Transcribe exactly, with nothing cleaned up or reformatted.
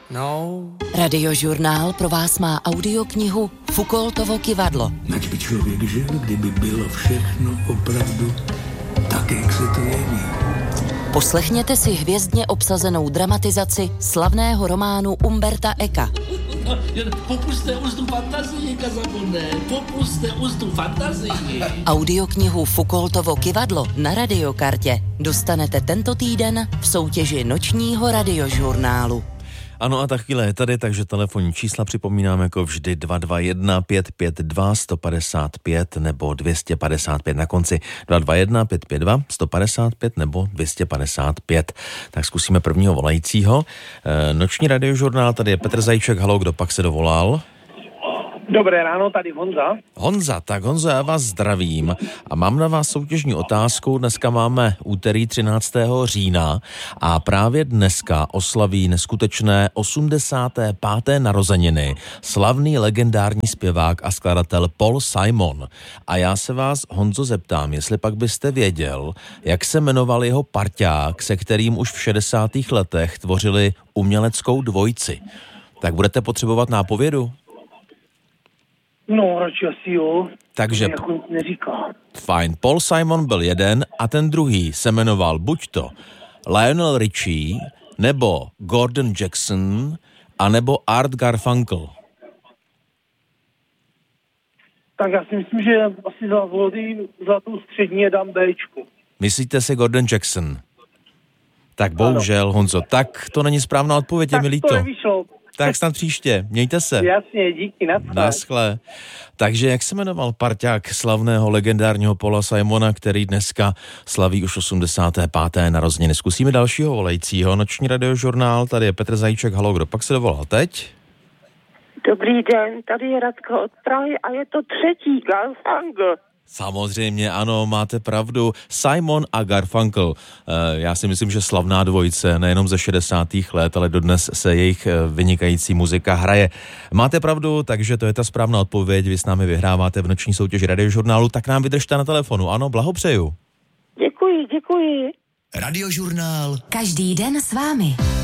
No. Radiožurnál pro vás má audioknihu Foucaultovo kyvadlo. Nač by člověk žil, kdyby bylo všechno opravdu tak, jak se to jeví. Poslechněte si hvězdně obsazenou dramatizaci slavného románu Umberta Eka. Popuste ústu fantazii, Kazabone, popuste ústu fantazii. Audioknihu Foucaultovo kyvadlo na Radiokartě dostanete tento týden v soutěži nočního radiožurnálu. Ano a ta chvíle je tady, takže telefonní čísla připomínám jako vždy dva dva jedna pět pět dva sto padesát pět nebo dvě stě padesát pět na konci dva dva jedna pět pět dva sto padesát pět nebo dvě stě padesát pět. Tak zkusíme prvního volajícího. E, noční radiožurnál, tady je Petr Zajíček, halo, kdo pak se dovolal? Dobré ráno, tady Honza. Honza, tak Honzo, já vás zdravím a mám na vás soutěžní otázku. Dneska máme úterý třináctého října a právě dneska oslaví neskutečné osmdesáté páté narozeniny slavný legendární zpěvák a skladatel Paul Simon. A já se vás, Honzo, zeptám, jestli pak byste věděl, jak se jmenoval jeho parťák, se kterým už v šedesátých letech tvořili uměleckou dvojici. Tak budete potřebovat nápovědu? No, radši asi jo. Takže jako neříká. Fajn. Paul Simon byl jeden a ten druhý se jmenoval buď to Lionel Richie, nebo Gordon Jackson, a nebo Art Garfunkel. Tak já si myslím, že asi za vody, za tu střední je dám Bčku. Myslíte si Gordon Jackson? Tak bohužel, ano. Honzo, tak to není správná odpověď, je mi líto. Tak to nevyšlo. Tak snad příště. Mějte se. Jasně, díky, naschle. Naschle. Takže jak se jmenoval parťák slavného legendárního Paula Simona, který dneska slaví už osmdesáté páté narozeniny? Zkusíme dalšího volajícího. Noční radiožurnál, tady je Petr Zajíček, halo, kdo pak se dovolal teď? Dobrý den, tady je Radka od Prahy a je to třetí Garfunkel. Samozřejmě, ano, máte pravdu. Simon a Garfunkel. Já si myslím, že slavná dvojice, nejenom ze šedesátých let, ale dodnes se jejich vynikající muzika hraje. Máte pravdu, takže to je ta správná odpověď. Vy s námi vyhráváte v noční soutěži radiožurnálu, tak nám vydržte na telefonu. Ano, blahopřeju. Děkuji, děkuji. Radiožurnál. Každý den s vámi.